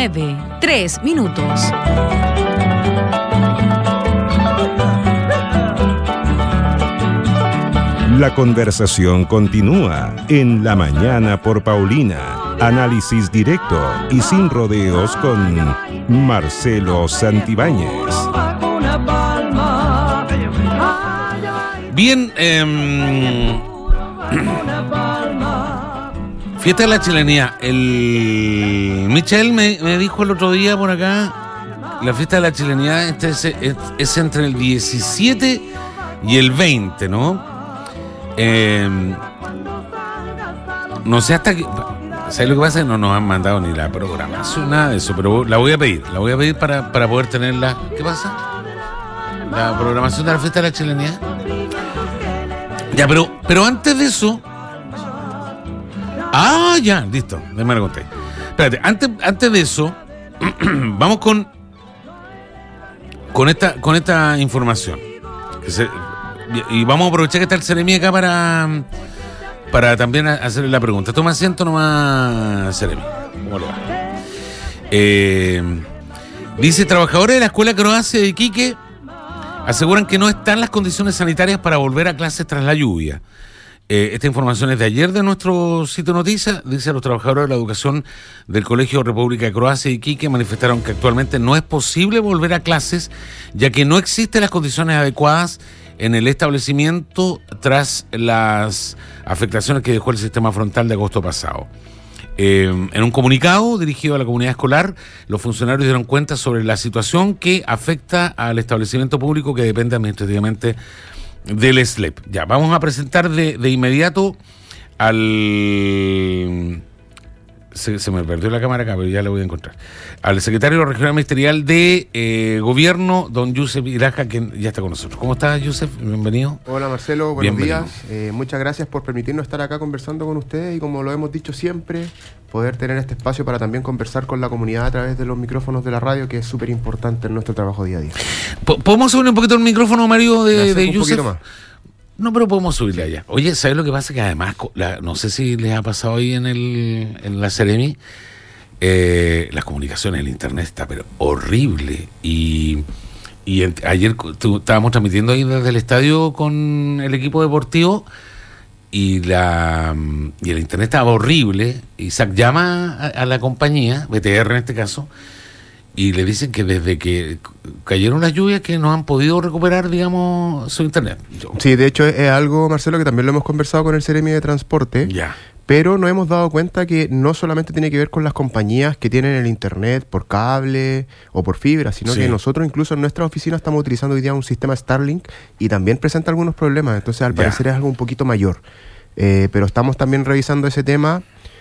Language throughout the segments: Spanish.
9:03. La conversación continúa en La Mañana por Paulina. Análisis directo y sin rodeos con Marcelo Santibáñez. Bien, fiesta de la chilenidad. El Michel me dijo el otro día por acá, la fiesta de la chilenidad es entre el 17 y el 20, ¿no? No sé hasta qué... ¿Sabes lo que pasa? No nos han mandado ni la programación, nada de eso, pero la voy a pedir para poder tenerla. ¿Qué pasa? La programación de la fiesta de la chilenidad. Ya, pero antes de eso... Ah, ya, listo, me lo conté. Espérate, antes de eso, vamos con esta información. Y vamos a aprovechar que está el Seremi acá para también hacerle la pregunta. Toma asiento nomás, Seremi. ¿Cómo le va? Dice, trabajadores de la Escuela Croacia de Iquique aseguran que no están las condiciones sanitarias para volver a clases tras la lluvia. Esta información es de ayer de nuestro sitio Noticias. Dice, los trabajadores de la educación del Colegio República de Croacia de Iquique manifestaron que actualmente no es posible volver a clases, ya que no existen las condiciones adecuadas en el establecimiento tras las afectaciones que dejó el sistema frontal de agosto pasado. En un comunicado dirigido a la comunidad escolar, los funcionarios dieron cuenta sobre la situación que afecta al establecimiento público que depende administrativamente del SLEP. Ya, vamos a presentar de inmediato al... Se me perdió la cámara acá, pero ya la voy a encontrar. Al secretario regional ministerial de Gobierno, don Yusef Iraja, que ya está con nosotros. ¿Cómo estás, Yusef? Bienvenido. Hola, Marcelo. Buenos Bienvenido. días. Muchas gracias por permitirnos estar acá conversando con ustedes y, como lo hemos dicho siempre, poder tener este espacio para también conversar con la comunidad a través de los micrófonos de la radio, que es súper importante en nuestro trabajo día a día. ¿Podemos subir un poquito el micrófono, Mario, de Yusef? Un poquito más. No, pero podemos subirle allá. Oye, ¿sabes lo que pasa? Que además, no sé si les ha pasado ahí en la Seremi, las comunicaciones, el internet está pero horrible. Y ayer estábamos transmitiendo ahí desde el estadio con el equipo deportivo y el internet estaba horrible. Isaac llama a la compañía, BTR en este caso, y le dicen que desde que cayeron las lluvias que no han podido recuperar, digamos, su internet. Sí, de hecho es algo, Marcelo, que también lo hemos conversado con el Seremi de Transporte. Ya. Pero nos hemos dado cuenta que no solamente tiene que ver con las compañías que tienen el internet por cable o por fibra, sino que nosotros incluso en nuestra oficina estamos utilizando hoy día un sistema Starlink y también presenta algunos problemas. Entonces, al parecer es algo un poquito mayor. Pero estamos también revisando ese tema.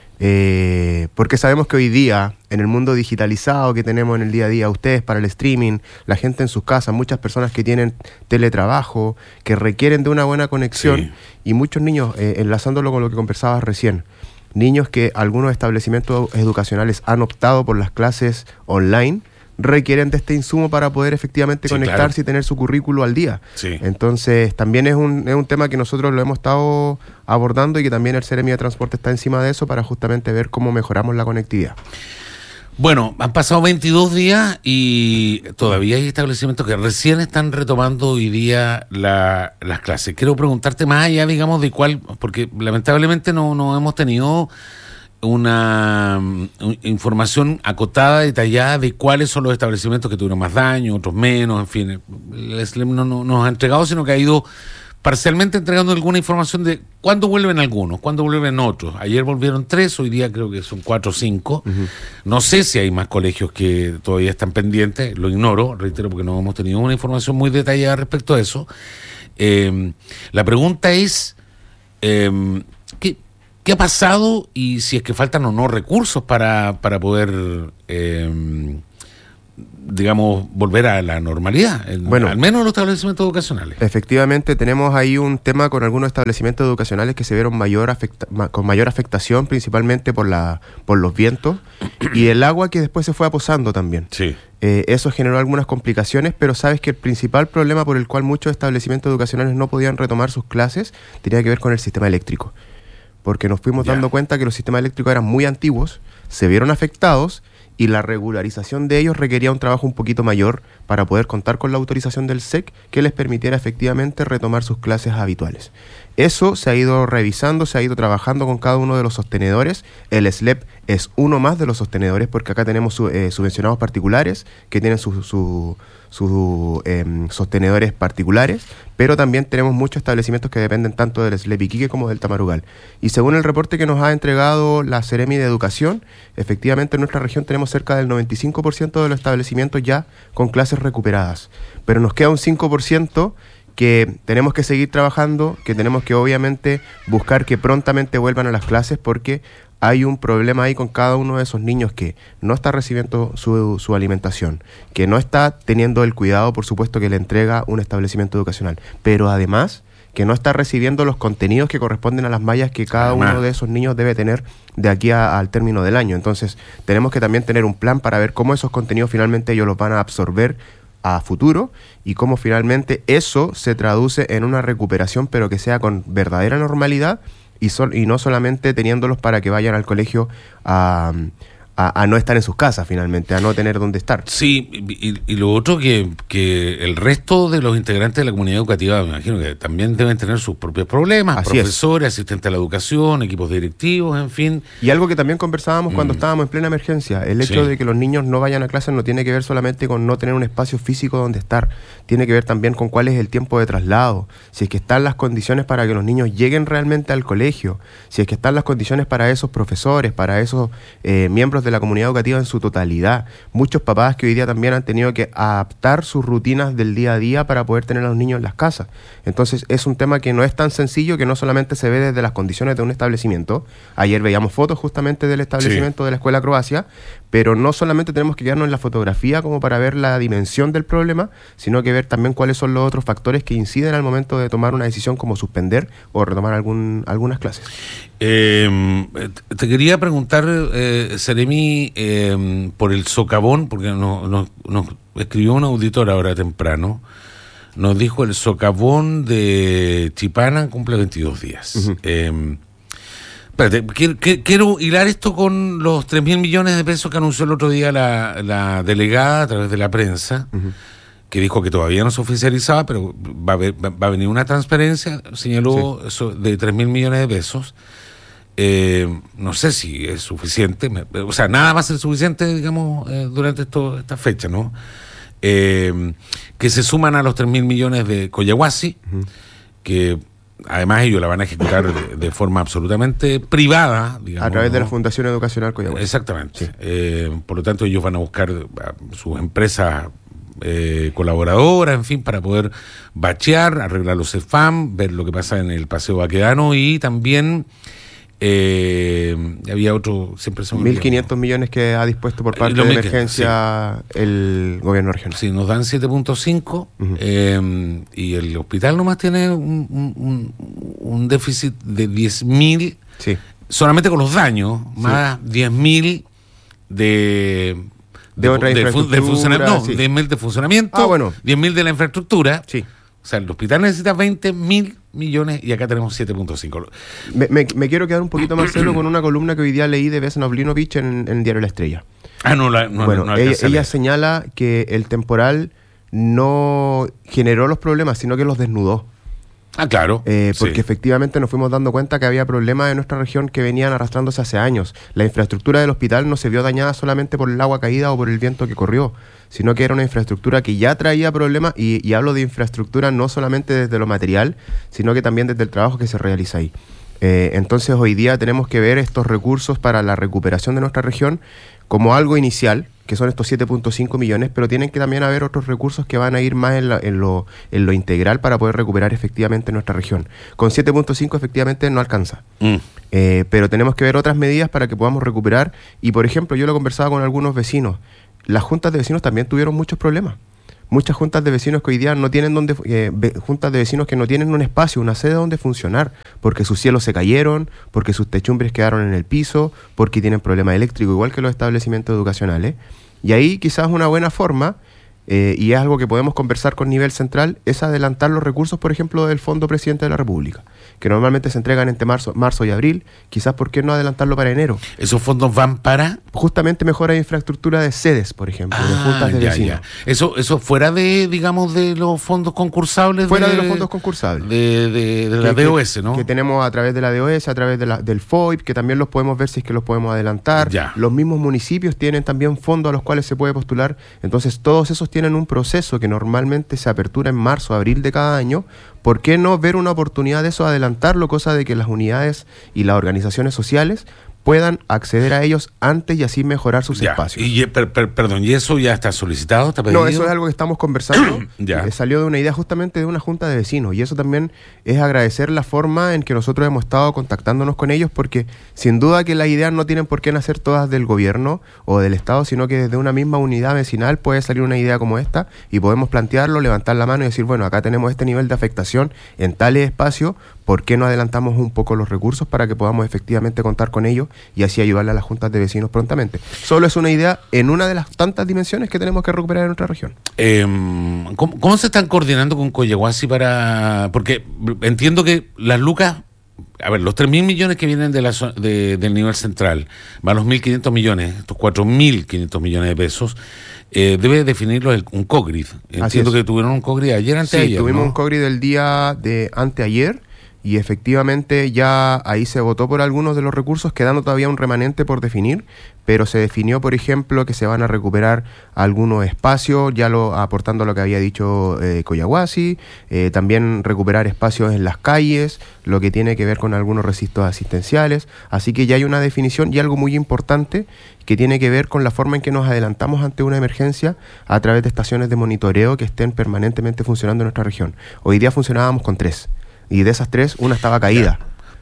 Porque sabemos que hoy día, en el mundo digitalizado que tenemos en el día a día, ustedes para el streaming, la gente en sus casas, muchas personas que tienen teletrabajo, que requieren de una buena conexión, y muchos niños, enlazándolo con lo que conversabas recién, niños que algunos establecimientos educacionales han optado por las clases online, requieren de este insumo para poder efectivamente conectarse y tener su currículo al día. Sí. Entonces, también es un tema que nosotros lo hemos estado abordando y que también el Seremi de Transporte está encima de eso para justamente ver cómo mejoramos la conectividad. Bueno, han pasado 22 días y todavía hay establecimientos que recién están retomando hoy día las clases. Quiero preguntarte más allá, digamos, de cuál, porque lamentablemente no hemos tenido una información acotada, detallada de cuáles son los establecimientos que tuvieron más daño, otros menos, en fin. El SLEM no nos ha entregado, sino que ha ido parcialmente entregando alguna información de cuándo vuelven algunos, cuándo vuelven otros. Ayer volvieron 3, hoy día creo que son 4 o 5. Uh-huh. No sé si hay más colegios que todavía están pendientes, lo ignoro, reitero, porque no hemos tenido una información muy detallada respecto a eso. La pregunta es... ¿Qué ha pasado y si es que faltan o no recursos para poder, digamos, volver a la normalidad? Bueno, al menos en los establecimientos educacionales. Efectivamente, tenemos ahí un tema con algunos establecimientos educacionales que se vieron con mayor afectación, principalmente por los vientos y el agua que después se fue aposando también. Sí. Eso generó algunas complicaciones, pero sabes que el principal problema por el cual muchos establecimientos educacionales no podían retomar sus clases tenía que ver con el sistema eléctrico. Porque nos fuimos dando cuenta que los sistemas eléctricos eran muy antiguos, se vieron afectados y la regularización de ellos requería un trabajo un poquito mayor para poder contar con la autorización del SEC que les permitiera efectivamente retomar sus clases habituales. Eso se ha ido revisando, se ha ido trabajando con cada uno de los sostenedores. El SLEP es uno más de los sostenedores porque acá tenemos subvencionados particulares que tienen sus sostenedores particulares, pero también tenemos muchos establecimientos que dependen tanto del SLEP Iquique como del Tamarugal. Y según el reporte que nos ha entregado la Seremi de Educación, efectivamente en nuestra región tenemos cerca del 95% de los establecimientos ya con clases recuperadas, pero nos queda un 5% que tenemos que seguir trabajando, que tenemos que obviamente buscar que prontamente vuelvan a las clases porque hay un problema ahí con cada uno de esos niños que no está recibiendo su alimentación, que no está teniendo el cuidado, por supuesto, que le entrega un establecimiento educacional, pero además que no está recibiendo los contenidos que corresponden a las mallas que cada uno de esos niños debe tener de aquí al término del año. Entonces, tenemos que también tener un plan para ver cómo esos contenidos finalmente ellos los van a absorber a futuro y cómo finalmente eso se traduce en una recuperación, pero que sea con verdadera normalidad y no solamente teniéndolos para que vayan al colegio a no estar en sus casas finalmente, a no tener dónde estar. Sí, y lo otro que el resto de los integrantes de la comunidad educativa, me imagino que también deben tener sus propios problemas, Así profesores, asistentes a la educación, equipos directivos, en fin. Y algo que también conversábamos cuando estábamos en plena emergencia, el hecho de que los niños no vayan a clases no tiene que ver solamente con no tener un espacio físico donde estar, tiene que ver también con cuál es el tiempo de traslado, si es que están las condiciones para que los niños lleguen realmente al colegio, si es que están las condiciones para esos profesores, para esos miembros de la comunidad educativa en su totalidad. Muchos papás que hoy día también han tenido que adaptar sus rutinas del día a día para poder tener a los niños en las casas. Entonces es un tema que no es tan sencillo, que no solamente se ve desde las condiciones de un establecimiento. Ayer veíamos fotos justamente del establecimiento de la Escuela Croacia, pero no solamente tenemos que quedarnos en la fotografía como para ver la dimensión del problema, sino que ver también cuáles son los otros factores que inciden al momento de tomar una decisión como suspender o retomar algunas clases. Te quería preguntar, Seremi, por el socavón, porque nos escribió un auditor ahora temprano, nos dijo el socavón de Chipana cumple 22 días. Uh-huh. Espérate, quiero hilar esto con los 3.000 millones de pesos que anunció el otro día la delegada a través de la prensa, uh-huh, que dijo que todavía no se oficializaba, pero va a venir una transferencia, señaló eso de 3.000 millones de pesos. No sé si es suficiente, o sea, nada va a ser suficiente, digamos, durante esta fecha, ¿no? Que se suman a los 3.000 millones de Collahuasi, uh-huh, que además ellos la van a ejecutar de forma absolutamente privada, digamos, a través de la Fundación Educacional Collahuasi. Exactamente. Sí. Por lo tanto, ellos van a buscar a sus empresas colaboradoras, en fin, para poder bachear, arreglar los CEFAM, ver lo que pasa en el Paseo Baquedano y también había otro, siempre se me olvida, 1.500 millones que ha dispuesto por parte de emergencia el gobierno regional. Sí, nos dan 7.5 uh-huh, y el hospital nomás tiene un déficit de 10.000, sí, solamente con los daños, más 10.000 de funcionamiento, 10.000 de funcionamiento, 10.000 de la infraestructura. Sí. O sea, el hospital necesita 20.000 millones y acá tenemos 7.5. Me quiero quedar un poquito más serio con una columna que hoy día leí de Vesna Oblinovich en Diario La Estrella. Ella señala que el temporal no generó los problemas, sino que los desnudó. Ah, claro. Porque efectivamente nos fuimos dando cuenta que había problemas en nuestra región que venían arrastrándose hace años. La infraestructura del hospital no se vio dañada solamente por el agua caída o por el viento que corrió, sino que era una infraestructura que ya traía problemas, y hablo de infraestructura no solamente desde lo material, sino que también desde el trabajo que se realiza ahí. Entonces hoy día tenemos que ver estos recursos para la recuperación de nuestra región como algo inicial, que son estos 7.5 millones, pero tienen que también haber otros recursos que van a ir más en lo integral para poder recuperar efectivamente nuestra región. Con 7.5 efectivamente no alcanza, pero tenemos que ver otras medidas para que podamos recuperar. Y por ejemplo, yo lo conversaba con algunos vecinos, las juntas de vecinos también tuvieron muchos problemas. Muchas juntas de vecinos que hoy día no tienen juntas de vecinos que no tienen un espacio, una sede donde funcionar, porque sus cielos se cayeron, porque sus techumbres quedaron en el piso, porque tienen problemas eléctricos, igual que los establecimientos educacionales. Y ahí quizás una buena forma y es algo que podemos conversar con nivel central, es adelantar los recursos, por ejemplo, del Fondo Presidente de la República, que normalmente se entregan entre marzo y abril. Quizás, ¿por qué no adelantarlo para enero? ¿Esos fondos van para? Justamente mejora de infraestructura de sedes, por ejemplo, de juntas de vecinos. Eso fuera de, digamos, de los fondos concursables. Fuera de los fondos concursables. De la DOS, ¿no? Que tenemos a través de la DOS, a través del FOIP, que también los podemos ver si es que los podemos adelantar. Ya. Los mismos municipios tienen también fondos a los cuales se puede postular. Entonces, todos esos tienen un proceso que normalmente se apertura en marzo, abril de cada año. ¿Por qué no ver una oportunidad de eso, adelantarlo, cosa de que las unidades y las organizaciones sociales puedan acceder a ellos antes y así mejorar sus espacios? Perdón, ¿y eso ya está solicitado? ¿Está pedido? No, eso es algo que estamos conversando. Ya. Salió de una idea justamente de una junta de vecinos, y eso también es agradecer la forma en que nosotros hemos estado contactándonos con ellos, porque sin duda que las ideas no tienen por qué nacer todas del gobierno o del Estado, sino que desde una misma unidad vecinal puede salir una idea como esta y podemos plantearlo, levantar la mano y decir, bueno, acá tenemos este nivel de afectación en tales espacios, ¿por qué no adelantamos un poco los recursos para que podamos efectivamente contar con ellos y así ayudarle a las juntas de vecinos prontamente? Solo es una idea en una de las tantas dimensiones que tenemos que recuperar en nuestra región. ¿Cómo se están coordinando con Collahuasi para...? Porque entiendo que las lucas... A ver, los 3.000 millones que vienen del nivel central, van los 1.500 millones, estos 4.500 millones de pesos, debe definirlo un COGRID. Entiendo que tuvieron un COGRID ayer, anteayer. Sí, tuvimos ¿no? un COGRID el día de anteayer, y efectivamente ya ahí se votó por algunos de los recursos, quedando todavía un remanente por definir, pero se definió, por ejemplo, que se van a recuperar algunos espacios, aportando lo que había dicho Collahuasi, también recuperar espacios en las calles, lo que tiene que ver con algunos recintos asistenciales, así que ya hay una definición y algo muy importante que tiene que ver con la forma en que nos adelantamos ante una emergencia a través de estaciones de monitoreo que estén permanentemente funcionando en nuestra región. Hoy día funcionábamos con 3. Y de esas 3, una estaba caída.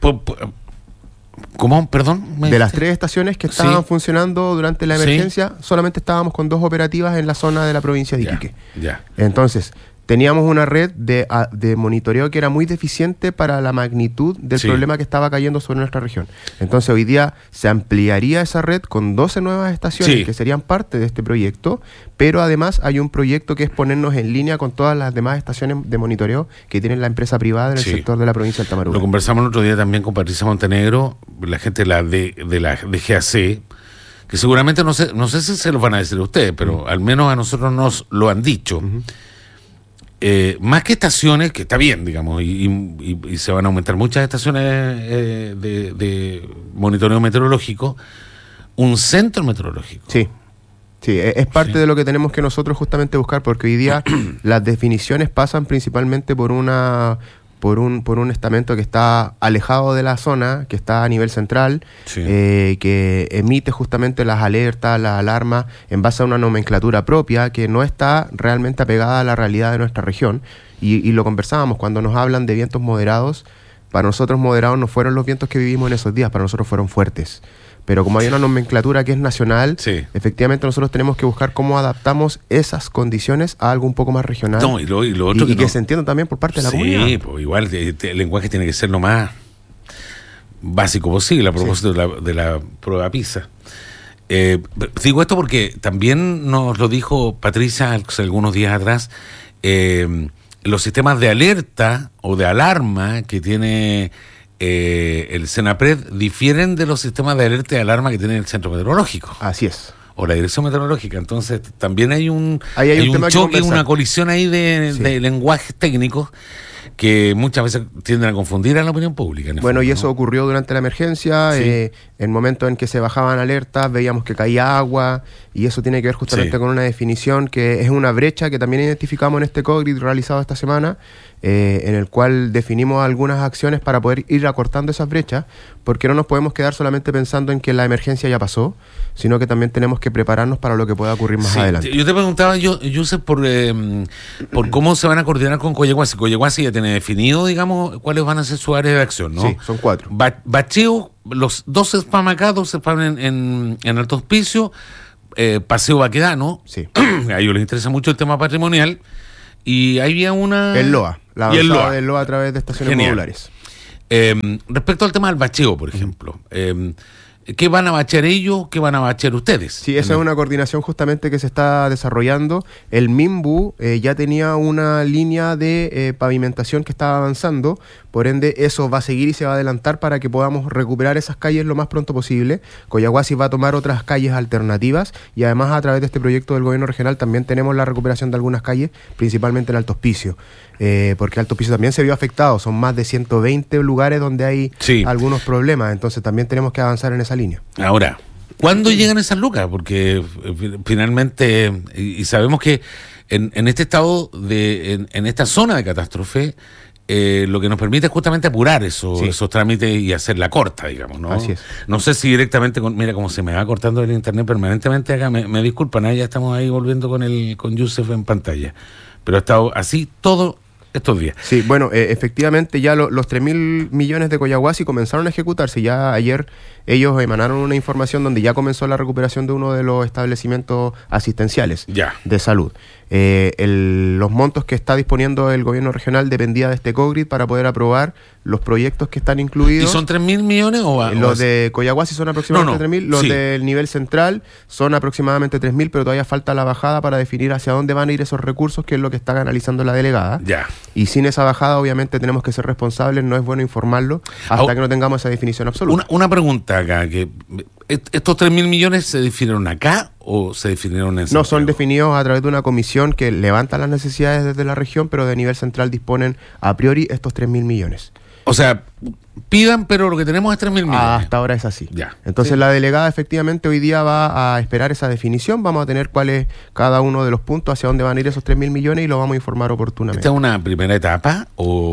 ¿Cómo? Perdón. De las 3 estaciones que estaban funcionando durante la emergencia, solamente estábamos con 2 operativas en la zona de la provincia de Iquique. Entonces, teníamos una red de monitoreo que era muy deficiente para la magnitud del problema que estaba cayendo sobre nuestra región. Entonces, hoy día se ampliaría esa red con 12 nuevas estaciones que serían parte de este proyecto, pero además hay un proyecto que es ponernos en línea con todas las demás estaciones de monitoreo que tiene la empresa privada en el sector de la provincia del Tamaruga. Lo conversamos el otro día también con Patricia Montenegro, la gente de la DGAC, que seguramente no sé si se lo van a decir a ustedes, pero al menos a nosotros nos lo han dicho. Más que estaciones, que está bien, digamos, y se van a aumentar muchas estaciones de monitoreo meteorológico, un centro meteorológico. Sí, es parte de lo que tenemos que nosotros justamente buscar, porque hoy día las definiciones pasan principalmente por un estamento que está alejado de la zona, que está a nivel central, que emite justamente las alertas, las alarmas, en base a una nomenclatura propia que no está realmente apegada a la realidad de nuestra región. Y lo conversábamos, cuando nos hablan de vientos moderados, para nosotros moderados no fueron los vientos que vivimos en esos días, para nosotros fueron fuertes. Pero como hay una nomenclatura que es nacional, efectivamente nosotros tenemos que buscar cómo adaptamos esas condiciones a algo un poco más regional. No, y lo otro que se entienda también por parte de la comunidad. Sí, pues igual el lenguaje tiene que ser lo más básico posible a propósito de la prueba PISA. Digo esto porque también nos lo dijo Patricia hace algunos días atrás, los sistemas de alerta o de alarma que tiene el Senapred difieren de los sistemas de alerta y alarma que tiene el Centro Meteorológico. Así es. O la Dirección Meteorológica. Entonces, también hay un tema choque, una colisión ahí de lenguajes técnicos que muchas veces tienden a confundir a la opinión pública. Bueno, y eso ocurrió durante la emergencia, en el momento en que se bajaban alertas, veíamos que caía agua, y eso tiene que ver justamente con una definición que es una brecha que también identificamos en este COGRID realizado esta semana, en el cual definimos algunas acciones para poder ir acortando esas brechas, porque no nos podemos quedar solamente pensando en que la emergencia ya pasó, sino que también tenemos que prepararnos para lo que pueda ocurrir más adelante. Yo te preguntaba, Joseph, por cómo se van a coordinar con Collahuasi. Collahuasi ya tiene definido, digamos, cuáles van a ser sus áreas de acción, ¿no? Sí, son 4. Bacheo, los 2 spam acá, 2 spam en Alto Hospicio, Paseo Baquedano, a ellos les interesa mucho el tema patrimonial, y ahí había una... El LOA, la avanzada del LOA a través de estaciones modulares. Respecto al tema del bacheo, por ejemplo, ¿Qué van a bachear ellos? ¿Qué van a bachear ustedes? Sí, esa es una coordinación justamente que se está desarrollando. El MIMBU ya tenía una línea de pavimentación que estaba avanzando, por ende eso va a seguir y se va a adelantar para que podamos recuperar esas calles lo más pronto posible. Collahuasi va a tomar otras calles alternativas y además a través de este proyecto del gobierno regional también tenemos la recuperación de algunas calles, principalmente en Alto Hospicio, porque Alto Hospicio también se vio afectado. Son más de 120 lugares donde hay algunos problemas, entonces también tenemos que avanzar en esa línea. Ahora, ¿cuándo llegan esas lucas? Porque finalmente, y sabemos que en este estado, en esta zona de catástrofe, lo que nos permite es justamente apurar esos trámites y hacer la corta, digamos, ¿no? Así es. No sé si directamente, mira cómo se me va cortando el internet permanentemente acá, me disculpan, ya estamos ahí volviendo con Yusef en pantalla, pero ha estado así todo estos días. Sí, bueno, efectivamente ya los 3.000 millones de Collahuasi comenzaron a ejecutarse. Ya ayer ellos emanaron una información donde ya comenzó la recuperación de uno de los establecimientos asistenciales de salud. Los montos que está disponiendo el gobierno regional dependía de este COGRID para poder aprobar los proyectos que están incluidos. ¿Y son 3.000 millones los de Collahuasi son aproximadamente 3.000, los del nivel central son aproximadamente 3.000, pero todavía falta la bajada para definir hacia dónde van a ir esos recursos, que es lo que está analizando la delegada. Y sin esa bajada obviamente tenemos que ser responsables, no es bueno informarlo hasta que no tengamos esa definición absoluta. Una pregunta acá, que ¿estos 3.000 millones se definieron acá o se definieron en Santiago? No, son definidos a través de una comisión que levanta las necesidades desde la región, pero de nivel central disponen a priori estos 3.000 millones. O sea, pidan, pero lo que tenemos es 3.000 millones. Hasta ahora es así. Entonces la delegada efectivamente hoy día va a esperar esa definición. Vamos a tener cuál es cada uno de los puntos, hacia dónde van a ir esos 3.000 millones y lo vamos a informar oportunamente. ¿Esta es una primera etapa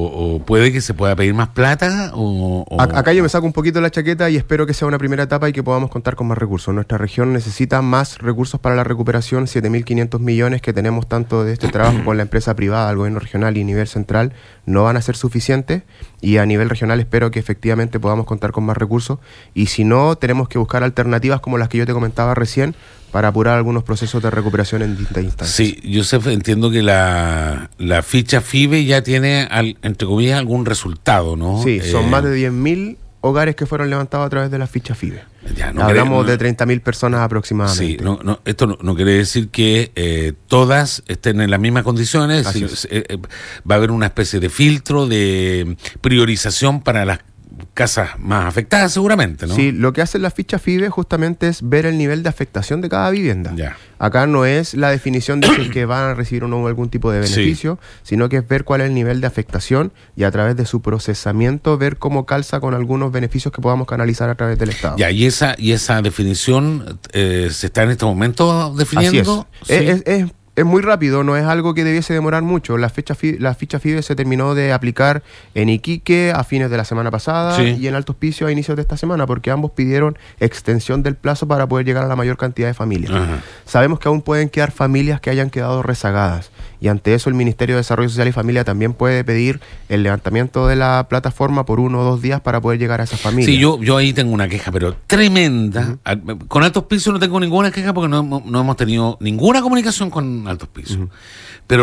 o puede que se pueda pedir más plata? Acá yo me saco un poquito la chaqueta y espero que sea una primera etapa y que podamos contar con más recursos. Nuestra región necesita más recursos para la recuperación, 7.500 millones que tenemos tanto de este trabajo con la empresa privada, el gobierno regional y nivel central, no van a ser suficientes, y a nivel regional espero que efectivamente podamos contar con más recursos, y si no, tenemos que buscar alternativas como las que yo te comentaba recién para apurar algunos procesos de recuperación en distintas instancias. Sí, Yusef, entiendo que la ficha FIBE ya tiene, entre comillas, algún resultado, ¿no? Sí, son más de 10.000 hogares que fueron levantados a través de la ficha FIBE. Hablamos de 30.000 personas aproximadamente. Sí, esto no quiere decir que todas estén en las mismas condiciones. Va a haber una especie de filtro, de priorización para las casas más afectadas seguramente, ¿no? Sí, lo que hace la ficha FIBE justamente es ver el nivel de afectación de cada vivienda. Acá no es la definición de si es que van a recibir o no algún tipo de beneficio, sino que es ver cuál es el nivel de afectación y a través de su procesamiento ver cómo calza con algunos beneficios que podamos canalizar a través del Estado. Y esa definición se está en este momento definiendo. Así es. Es muy rápido, no es algo que debiese demorar mucho. La ficha FIBE se terminó de aplicar en Iquique a fines de la semana pasada y en Alto Hospicio a inicios de esta semana, porque ambos pidieron extensión del plazo para poder llegar a la mayor cantidad de familias. Sabemos que aún pueden quedar familias que hayan quedado rezagadas, y ante eso el Ministerio de Desarrollo Social y Familia también puede pedir el levantamiento de la plataforma por 1 o 2 días para poder llegar a esas familias. Sí, yo ahí tengo una queja, pero tremenda. Con Alto Hospicio no tengo ninguna queja porque no hemos tenido ninguna comunicación con Alto Hospicio. Pero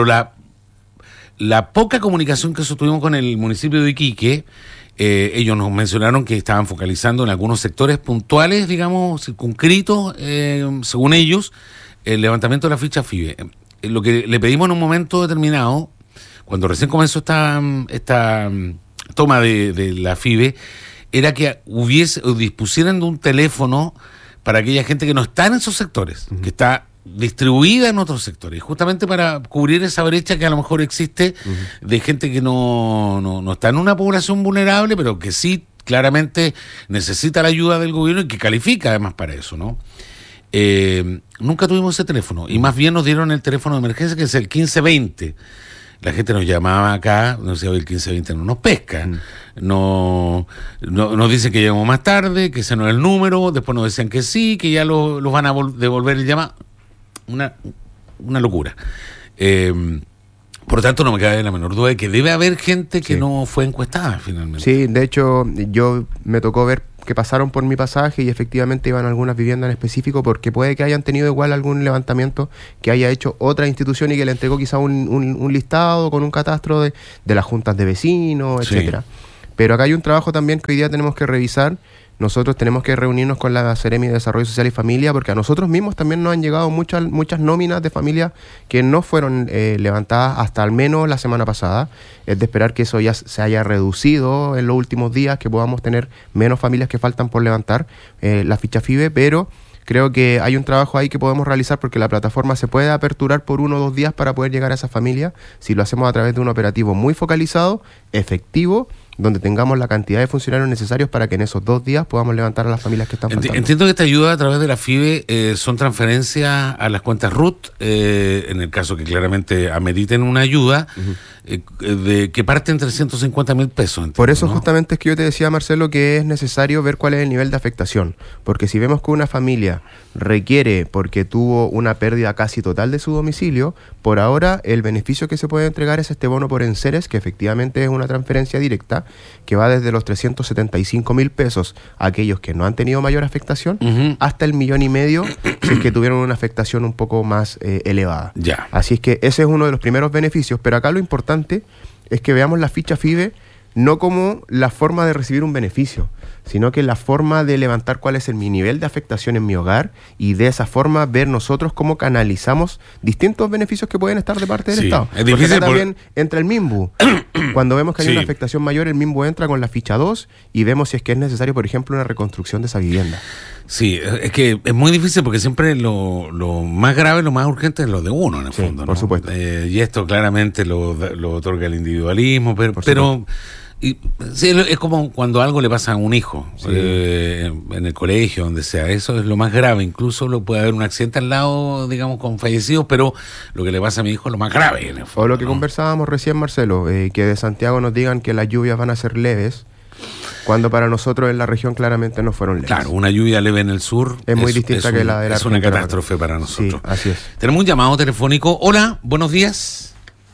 la poca comunicación que sostuvimos con el municipio de Iquique, ellos nos mencionaron que estaban focalizando en algunos sectores puntuales, digamos, circunscritos, según ellos, el levantamiento de la ficha FIBE. Lo que le pedimos en un momento determinado, cuando recién comenzó esta toma de la FIBE, era que dispusieran de un teléfono para aquella gente que no está en esos sectores, que está distribuida en otros sectores, justamente para cubrir esa brecha que a lo mejor existe de gente que no está en una población vulnerable, pero que sí claramente necesita la ayuda del gobierno y que califica además para eso, ¿no? Nunca tuvimos ese teléfono, y más bien nos dieron el teléfono de emergencia, que es el 1520. La gente nos llamaba acá, no sé, el 1520 no nos pesca, nos dicen que llegamos más tarde, que ese no es el número, después nos decían que sí, que ya los van a devolver el llamado. Una locura. Por lo tanto, no me cabe la menor duda de que debe haber gente que no fue encuestada finalmente. Sí, de hecho, me tocó ver que pasaron por mi pasaje y efectivamente iban a algunas viviendas en específico, porque puede que hayan tenido igual algún levantamiento que haya hecho otra institución y que le entregó quizá un listado con un catastro de las juntas de vecinos, etcétera. Pero acá hay un trabajo también que hoy día tenemos que revisar, nosotros tenemos que reunirnos con la Seremi de Desarrollo Social y Familia, porque a nosotros mismos también nos han llegado muchas nóminas de familias que no fueron levantadas hasta al menos la semana pasada. Es de esperar que eso ya se haya reducido en los últimos días, que podamos tener menos familias que faltan por levantar la ficha FIBE, pero creo que hay un trabajo ahí que podemos realizar, porque la plataforma se puede aperturar por 1 o 2 días para poder llegar a esas familias, si lo hacemos a través de un operativo muy focalizado, efectivo, donde tengamos la cantidad de funcionarios necesarios para que en esos 2 días podamos levantar a las familias que están faltando. Entiendo que esta ayuda a través de la FIBE son transferencias a las cuentas RUT, en el caso que claramente ameriten una ayuda, de que parten 350.000 pesos. Entiendo, por eso, ¿no? Justamente es que yo te decía, Marcelo, que es necesario ver cuál es el nivel de afectación, porque si vemos que una familia requiere, porque tuvo una pérdida casi total de su domicilio, por ahora el beneficio que se puede entregar es este bono por enseres, que efectivamente es una transferencia directa, que va desde los 375.000 pesos a aquellos que no han tenido mayor afectación, hasta el 1,5 millones si es que tuvieron una afectación un poco más elevada. Ya. Así es que ese es uno de los primeros beneficios, pero acá lo importante es que veamos la ficha FIBE no como la forma de recibir un beneficio, sino que la forma de levantar cuál es mi nivel de afectación en mi hogar, y de esa forma ver nosotros cómo canalizamos distintos beneficios que pueden estar de parte del Estado. Es difícil. Porque también entra el MIMBU. Cuando vemos que hay una afectación mayor, el MIMBU entra con la ficha 2 y vemos si es que es necesario, por ejemplo, una reconstrucción de esa vivienda. Sí, es que es muy difícil, porque siempre lo más grave, lo más urgente es lo de uno, en el fondo, ¿no? Por supuesto. Y esto claramente lo otorga el individualismo, pero sí, es como cuando algo le pasa a un hijo, en el colegio, donde sea. Eso es lo más grave. Incluso puede haber un accidente al lado, digamos, con fallecidos, pero lo que le pasa a mi hijo es lo más grave, en el fondo, o lo que conversábamos recién, Marcelo, que de Santiago nos digan que las lluvias van a ser leves, cuando para nosotros en la región claramente no fueron leves. Claro, una lluvia leve en el sur es muy distinta que la de la es una catástrofe para nosotros. Sí, así es. Tenemos un llamado telefónico. Hola, buenos días.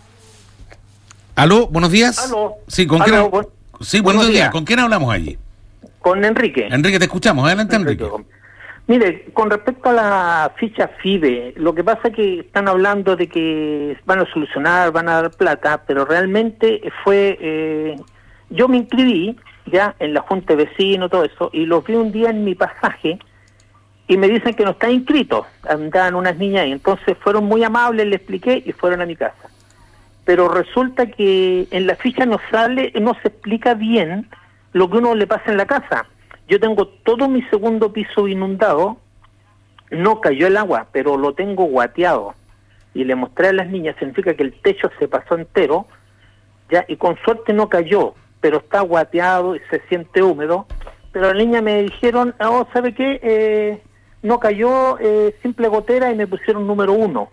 ¿Aló? ¿Buenos días? ¿Aló? Sí, ¿con quién? Sí, buenos días. ¿Con quién hablamos allí? Con Enrique. Enrique, te escuchamos. Adelante, Enrique. Mire, con respecto a la ficha FIBE, lo que pasa es que están hablando de que van a solucionar, van a dar plata, pero realmente fue... yo me inscribí ya en la Junta de Vecinos, todo eso, y los vi un día en mi pasaje y me dicen que no está inscrito. Andaban unas niñas ahí. Entonces fueron muy amables, le expliqué y fueron a mi casa. Pero resulta que en la ficha no se explica bien lo que uno le pasa en la casa. Yo tengo todo mi segundo piso inundado, no cayó el agua, pero lo tengo guateado. Y le mostré a las niñas, significa que el techo se pasó entero, ya, y con suerte no cayó, pero está guateado y se siente húmedo. Pero las niñas me dijeron, ¿sabe qué? No cayó, simple gotera, y me pusieron número 1.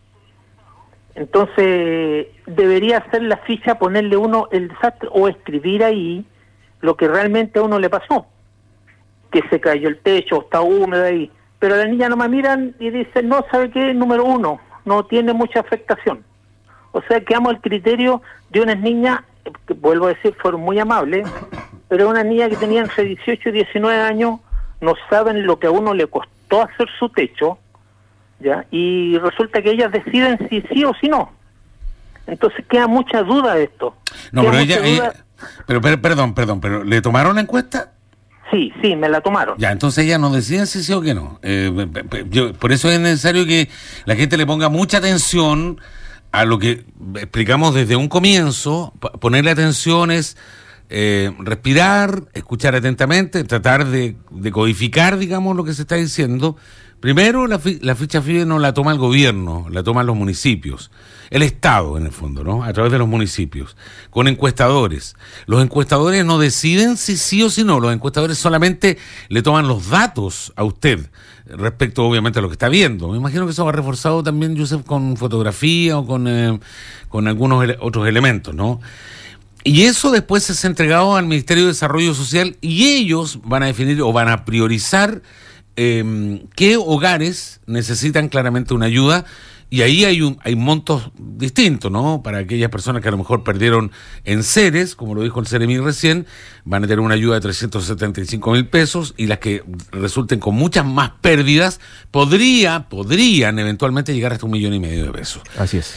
Entonces, debería hacer la ficha, ponerle uno el desastre, o escribir ahí lo que realmente a uno le pasó. Que se cayó el techo, está húmedo ahí. Pero las niñas no me miran y dicen, no, ¿sabe qué? Número 1, no tiene mucha afectación. O sea, quedamos al criterio de unas niñas, que vuelvo a decir, fueron muy amables, pero unas niñas que tenían entre 18 y 19 años, no saben lo que a uno le costó hacer su techo, ¿ya? Y resulta que ellas deciden si sí o si no. Entonces queda mucha duda de esto. No, pero perdón, pero ¿le tomaron la encuesta? Sí, me la tomaron. Ya, entonces ellas no deciden si sí o que no. Por eso es necesario que la gente le ponga mucha atención a lo que explicamos desde un comienzo. Ponerle atención es respirar, escuchar atentamente, tratar de codificar, digamos, lo que se está diciendo. Primero, la ficha FIBE no la toma el gobierno, la toman los municipios, el Estado en el fondo, ¿no? A través de los municipios, con encuestadores. Los encuestadores no deciden si sí o si no, los encuestadores solamente le toman los datos a usted, respecto obviamente a lo que está viendo. Me imagino que eso va reforzado también, Joseph, con fotografía o con algunos otros elementos, ¿no? Y eso después es entregado al Ministerio de Desarrollo Social, y ellos van a definir o van a priorizar qué hogares necesitan claramente una ayuda, y ahí hay montos distintos, ¿no? Para aquellas personas que a lo mejor perdieron enseres, como lo dijo el Seremi recién, van a tener una ayuda de 375.000 pesos, y las que resulten con muchas más pérdidas podrían eventualmente llegar hasta 1,5 millones de pesos. Así es.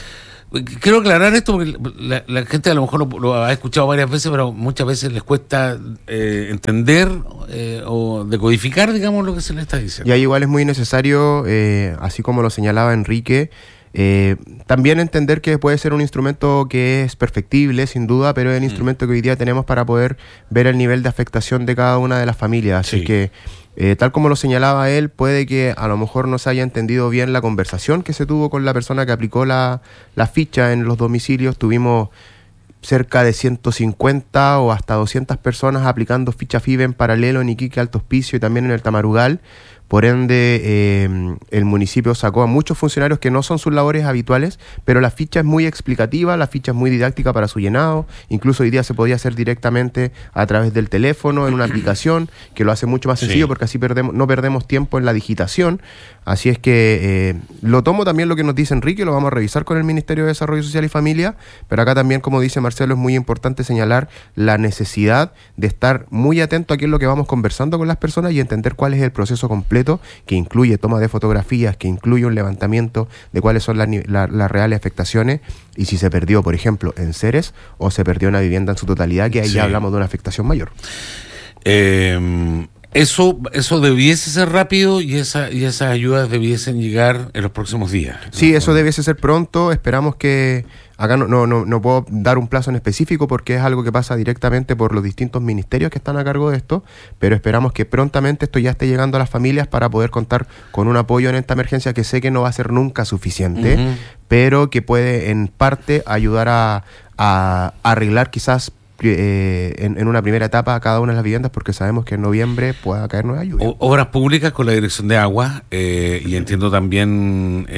Quiero aclarar esto porque la gente a lo mejor lo ha escuchado varias veces, pero muchas veces les cuesta entender o decodificar, digamos, lo que se le está diciendo. Y ahí igual es muy necesario, así como lo señalaba Enrique, también entender que puede ser un instrumento que es perfectible, sin duda, pero es el instrumento que hoy día tenemos para poder ver el nivel de afectación de cada una de las familias. Así que, tal como lo señalaba él, puede que a lo mejor no se haya entendido bien la conversación que se tuvo con la persona que aplicó la ficha en los domicilios. Tuvimos cerca de 150 o hasta 200 personas aplicando ficha FIBE en paralelo en Iquique, Alto Hospicio y también en el Tamarugal. Por ende, el municipio sacó a muchos funcionarios que no son sus labores habituales, pero la ficha es muy explicativa, la ficha es muy didáctica para su llenado. Incluso hoy día se podía hacer directamente a través del teléfono, en una aplicación, que lo hace mucho más sencillo porque así no perdemos tiempo en la digitación. Así es que lo tomo también lo que nos dice Enrique, lo vamos a revisar con el Ministerio de Desarrollo Social y Familia, pero acá también, como dice Marcelo, es muy importante señalar la necesidad de estar muy atento a qué es lo que vamos conversando con las personas y entender cuál es el proceso completo, que incluye toma de fotografías, que incluye un levantamiento de cuáles son las reales afectaciones y si se perdió, por ejemplo, en seres o se perdió una vivienda en su totalidad, que ahí ya hablamos de una afectación mayor. Eso debiese ser rápido y esas ayudas debiesen llegar en los próximos días. Sí, eso debiese ser pronto. Esperamos que... Acá no puedo dar un plazo en específico porque es algo que pasa directamente por los distintos ministerios que están a cargo de esto, pero esperamos que prontamente esto ya esté llegando a las familias para poder contar con un apoyo en esta emergencia que sé que no va a ser nunca suficiente, pero que puede en parte ayudar a arreglar quizás en una primera etapa a cada una de las viviendas, porque sabemos que en noviembre pueda caer nueva lluvia. Obras Públicas con la Dirección de Agua y entiendo también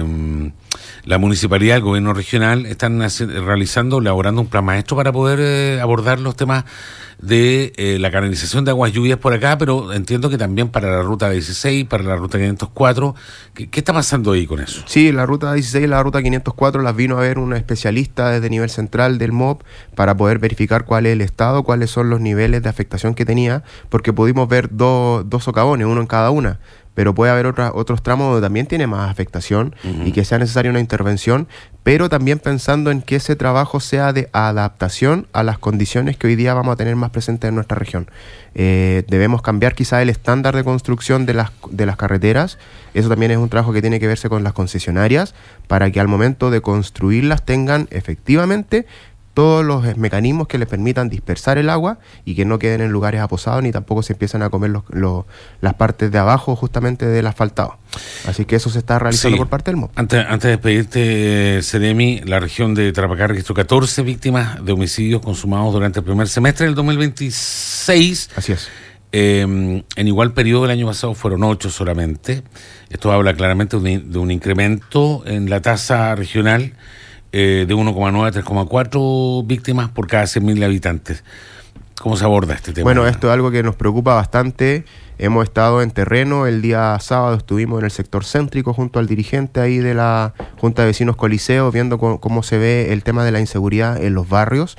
la Municipalidad, el Gobierno Regional están elaborando un plan maestro para poder abordar los temas de la canalización de aguas lluvias por acá, pero entiendo que también para la Ruta 16, para la Ruta 504. ¿Qué está pasando ahí con eso? Sí, la Ruta 16 y la Ruta 504 las vino a ver una especialista desde nivel central del MOP para poder verificar cuál es el estado, cuáles son los niveles de afectación que tenía, porque pudimos ver dos socavones, uno en cada una, pero puede haber otros tramos donde también tiene más afectación y que sea necesaria una intervención, pero también pensando en que ese trabajo sea de adaptación a las condiciones que hoy día vamos a tener más presentes en nuestra región. Debemos cambiar quizá el estándar de construcción de las carreteras. Eso también es un trabajo que tiene que verse con las concesionarias para que al momento de construirlas tengan efectivamente todos los mecanismos que les permitan dispersar el agua y que no queden en lugares aposados ni tampoco se empiezan a comer las partes de abajo justamente del asfaltado. Así que eso se está realizando por parte del MOP. Antes de despedirte, Seremi, la región de Tarapacá registró 14 víctimas de homicidios consumados durante el primer semestre del 2026. Así es. En igual periodo del año pasado fueron 8 solamente. Esto habla claramente de un incremento en la tasa regional de 1,9 a 3,4 víctimas por cada 100.000 habitantes. ¿Cómo se aborda este tema? Bueno, esto es algo que nos preocupa bastante. Hemos estado en terreno. El día sábado estuvimos en el sector céntrico junto al dirigente ahí de la Junta de Vecinos Coliseo, viendo cómo se ve el tema de la inseguridad en los barrios.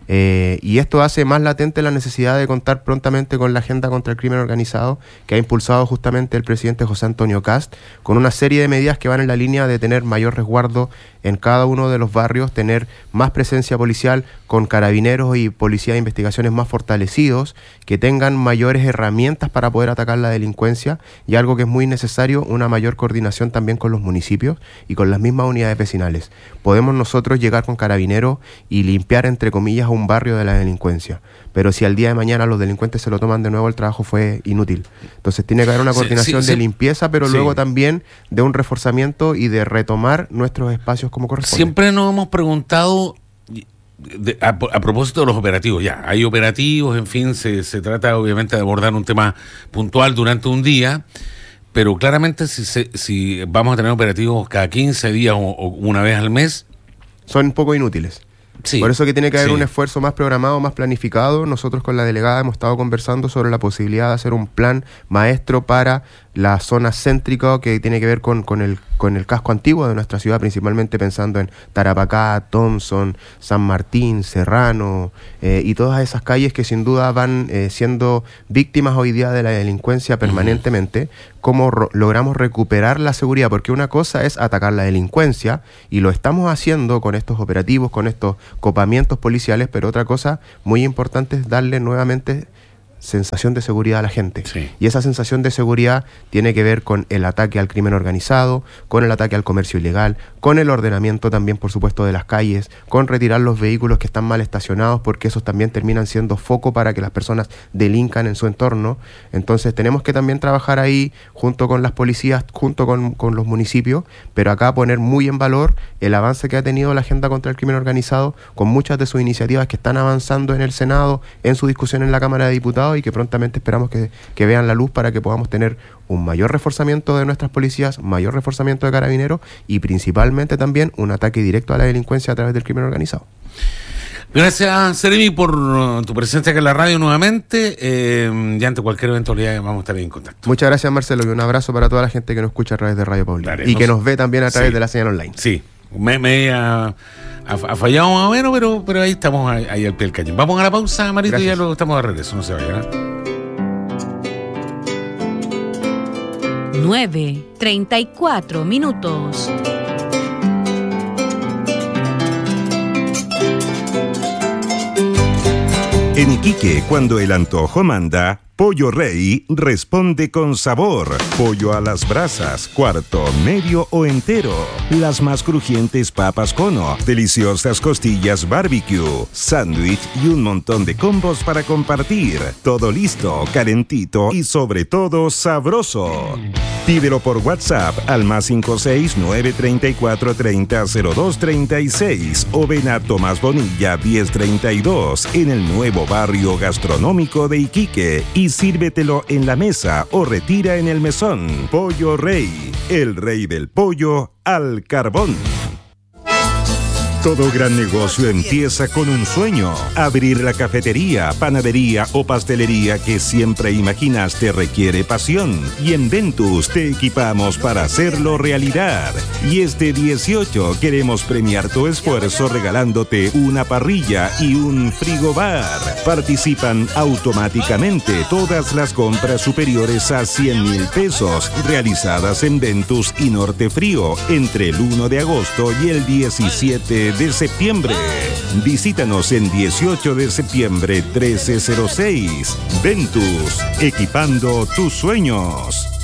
Y esto hace más latente la necesidad de contar prontamente con la agenda contra el crimen organizado que ha impulsado justamente el presidente José Antonio Kast, con una serie de medidas que van en la línea de tener mayor resguardo en cada uno de los barrios, tener más presencia policial con carabineros y policía de investigaciones más fortalecidos, que tengan mayores herramientas para poder atacar la delincuencia y algo que es muy necesario, una mayor coordinación también con los municipios y con las mismas unidades vecinales. Podemos nosotros llegar con carabineros y limpiar, entre comillas, un barrio de la delincuencia, pero si al día de mañana los delincuentes se lo toman de nuevo, el trabajo fue inútil. Entonces tiene que haber una coordinación de limpieza, pero luego también de un reforzamiento y de retomar nuestros espacios como corresponde. Siempre nos hemos preguntado a propósito de los operativos. Ya, hay operativos, en fin, se trata obviamente de abordar un tema puntual durante un día, pero claramente si vamos a tener operativos cada 15 días o una vez al mes, son un poco inútiles. Sí, por eso que tiene que haber un esfuerzo más programado, más planificado. Nosotros con la delegada hemos estado conversando sobre la posibilidad de hacer un plan maestro para la zona céntrica que tiene que ver con el casco antiguo de nuestra ciudad, principalmente pensando en Tarapacá, Thompson, San Martín, Serrano, y todas esas calles que sin duda van siendo víctimas hoy día de la delincuencia permanentemente. Cómo logramos recuperar la seguridad, porque una cosa es atacar la delincuencia, y lo estamos haciendo con estos operativos, con estos copamientos policiales, pero otra cosa muy importante es darle nuevamente sensación de seguridad a la gente. Sí. Y esa sensación de seguridad tiene que ver con el ataque al crimen organizado, con el ataque al comercio ilegal, con el ordenamiento también, por supuesto, de las calles, con retirar los vehículos que están mal estacionados, porque esos también terminan siendo foco para que las personas delincan en su entorno. Entonces tenemos que también trabajar ahí junto con las policías, junto con los municipios, pero acá poner muy en valor el avance que ha tenido la agenda contra el crimen organizado, con muchas de sus iniciativas que están avanzando en el Senado, en su discusión en la Cámara de Diputados, y que prontamente esperamos que vean la luz para que podamos tener un mayor reforzamiento de nuestras policías, mayor reforzamiento de carabineros y principalmente también un ataque directo a la delincuencia a través del crimen organizado. Gracias, Seremi, por tu presencia acá en la radio nuevamente. Ya ante cualquier eventualidad vamos a estar en contacto. Muchas gracias, Marcelo, y un abrazo para toda la gente que nos escucha a través de Radio Paulina. Dale, y que nos ve también a través de la señal online. Sí, me ha fallado más o menos, pero ahí estamos ahí al pie del cañón. Vamos a la pausa, Marito, y ya luego estamos de regreso, no se vayan. 9:34 minutos. En Iquique, cuando el antojo manda, Pollo Rey responde con sabor. Pollo a las brasas, cuarto, medio o entero. Las más crujientes papas cono, deliciosas costillas barbecue, sándwich y un montón de combos para compartir. Todo listo, calentito y sobre todo sabroso. Pídelo por WhatsApp al +56 934 30 02 36 o ven a Tomás Bonilla 1032 en el nuevo barrio gastronómico de Iquique y sírvetelo en la mesa o retira en el mesón. Pollo Rey, el rey del pollo al carbón. Todo gran negocio empieza con un sueño. Abrir la cafetería, panadería o pastelería que siempre imaginaste requiere pasión. Y en Ventus te equipamos para hacerlo realidad. Y este 18 queremos premiar tu esfuerzo regalándote una parrilla y un frigobar. Participan automáticamente todas las compras superiores a 100,000 pesos realizadas en Ventus y Norte Frío entre el 1 de agosto y el 17 de septiembre. Visítanos en 18 de septiembre 1306. Ventus, equipando tus sueños.